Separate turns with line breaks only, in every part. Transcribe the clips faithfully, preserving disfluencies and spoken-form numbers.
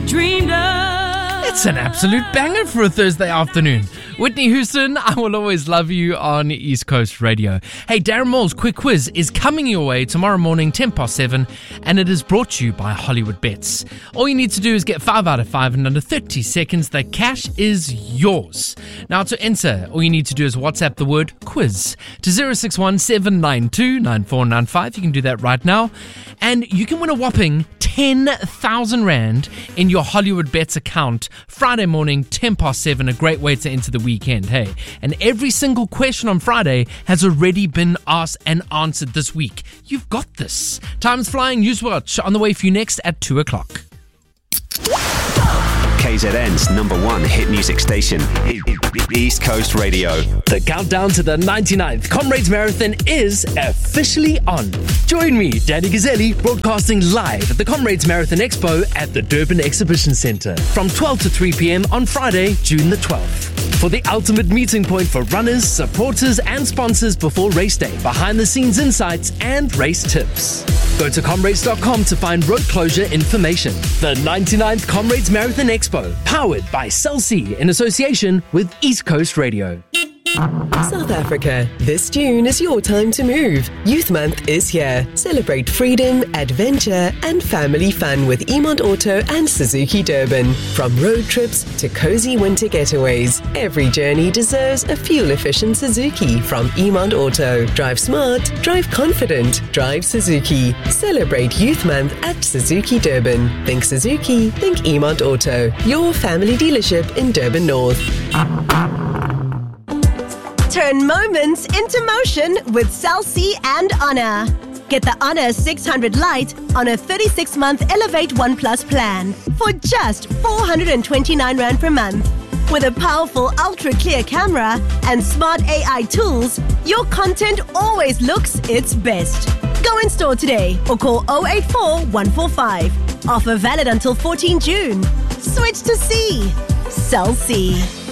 dreamed of.
It's an absolute banger for a Thursday afternoon. Whitney Houston, I Will Always Love You on East Coast Radio. Hey, Darren Moore's Quick Quiz is coming your way tomorrow morning, ten past seven, and it is brought to you by Hollywood Bets. All you need to do is get five out of five in under thirty seconds. The cash is yours. Now, to enter, all you need to do is WhatsApp the word quiz to zero six one seven nine two nine four nine five. You can do that right now. And you can win a whopping ten thousand Rand in your Hollywood Bets account Friday morning, ten past seven. A great way to enter the weekend, hey. And every single question on Friday has already been asked and answered this week. You've got this. Time's flying. Newswatch on the way for you next at two o'clock.
K Z N's number one hit music station, East Coast Radio.
The countdown to the ninety-ninth Comrades Marathon is officially on. Join me, Danny Gazzelli, broadcasting live at the Comrades Marathon Expo at the Durban Exhibition Centre from twelve to three p.m. on Friday, June the twelfth. For the ultimate meeting point for runners, supporters and sponsors before race day, behind-the-scenes insights and race tips. Go to comrades dot com to find road closure information. The ninety-ninth Comrades Marathon Expo, powered by Cell C in association with East Coast Radio.
South Africa, this June is your time to move. Youth Month is here. Celebrate freedom, adventure and family fun with Emont Auto and Suzuki Durban. From road trips to cozy winter getaways, every journey deserves a fuel-efficient Suzuki from Emont Auto. Drive smart, drive confident, drive Suzuki. Celebrate Youth Month at Suzuki Durban. Think Suzuki, think Emont Auto. Your family dealership in Durban North.
Turn moments into motion with Cell C and Honor. Get the Honor six hundred Lite on a thirty-six month Elevate One Plus plan for just four hundred twenty-nine Rand per month. With a powerful ultra-clear camera and smart A I tools, your content always looks its best. Go in store today or call zero eight four one four five. Offer valid until fourteenth June. Switch to C. Cell C.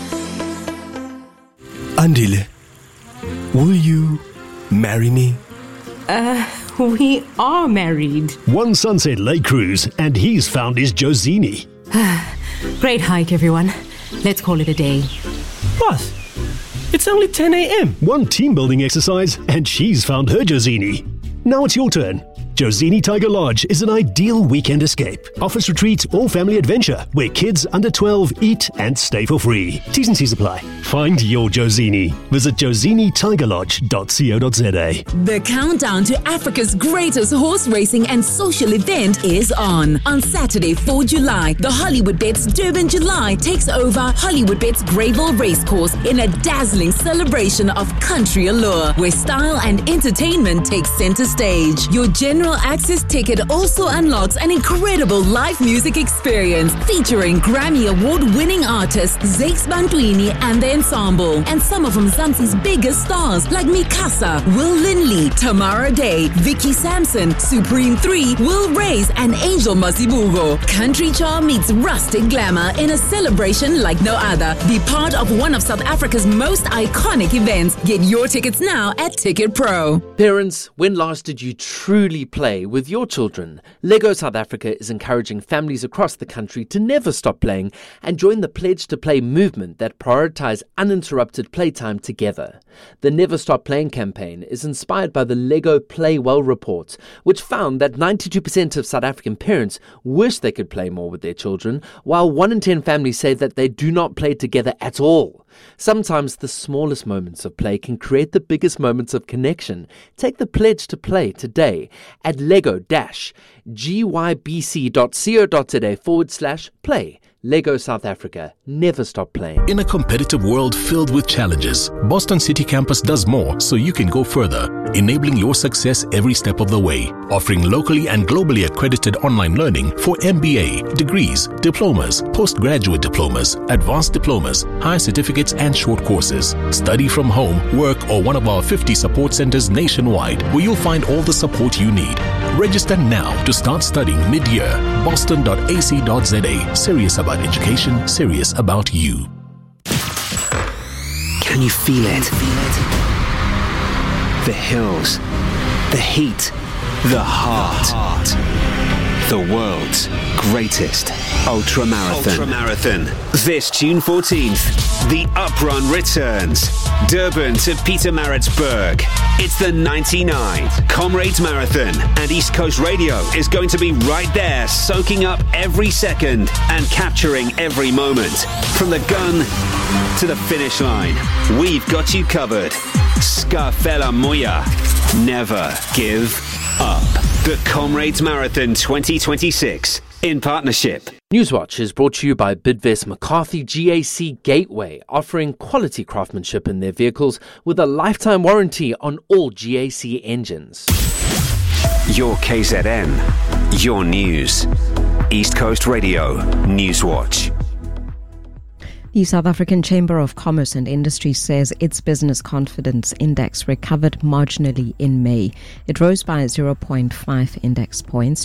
Andile, will you marry me?
Uh, we are married.
One Sunset Lake Cruise, and he's found his Josini.
Great hike, everyone. Let's call it a day.
What? It's only ten a.m.
One team building exercise, and she's found her Josini. Now it's your turn. Josini Tiger Lodge is an ideal weekend escape. Office retreat or family adventure where kids under twelve eat and stay for free. T's and C's apply. Find your Josini. Visit josini tiger lodge dot co dot za.
The countdown to Africa's greatest horse racing and social event is on. On Saturday, fourth of July, the Hollywood Bets Durban July takes over Hollywood Bets Greyville Racecourse in a dazzling celebration of country allure, where style and entertainment take center stage. Your general access ticket also unlocks an incredible live music experience featuring Grammy Award-winning artists Zakes Bantwini and the ensemble, and some of Mzansi's biggest stars like Mikasa, Will Linley, Tamara Day, Vicky Sampson, Supreme three, Will Reyes, and Angel Masibugo. Country charm meets rustic glamour in a celebration like no other. Be part of one of South Africa's most iconic events. Get your tickets now at Ticket Pro.
Parents, when last did you truly play with your children? Lego South Africa is encouraging families across the country to never stop playing and join the Pledge to Play movement that prioritizes uninterrupted playtime together. The Never Stop Playing campaign is inspired by the Lego Play Well report, which found that ninety-two percent of South African parents wish they could play more with their children, while one in ten families say that they do not play together at all. Sometimes the smallest moments of play can create the biggest moments of connection. Take the Pledge to Play today at lego-gybc.co.za forward slash play. Lego South Africa. Never stop playing.
In a competitive world filled with challenges, Boston City Campus does more so you can go further, enabling your success every step of the way. Offering locally and globally accredited online learning for M B A, degrees, diplomas, postgraduate diplomas, advanced diplomas, higher certificates and short courses. Study from home, work or one of our fifty support centers nationwide where you'll find all the support you need. Register now to start studying mid-year. boston dot a c dot z a. Serious about education, serious about you.
Can you feel it? The hills, the heat, the heart. The world's greatest ultra marathon. Ultra marathon. This June fourteenth, the Uprun returns. Durban to Pietermaritzburg. It's the ninety-ninth Comrades Marathon, and East Coast Radio is going to be right there, soaking up every second and capturing every moment. From the gun to the finish line, we've got you covered. Scafella Moya. Never give up. The Comrades Marathon twenty twenty-six in partnership.
Newswatch is brought to you by Bidvest McCarthy G A C Gateway, offering quality craftsmanship in their vehicles with a lifetime warranty on all G A C engines.
Your K Z N, your news. East Coast Radio, Newswatch.
The South African Chamber of Commerce and Industry says its business confidence index recovered marginally in May. It rose by zero point five index points